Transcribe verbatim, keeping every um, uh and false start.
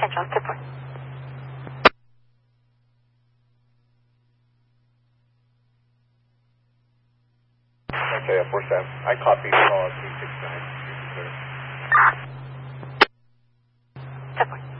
Central, Tiport. Okay, four seven. I copy call three six nine. Tiport.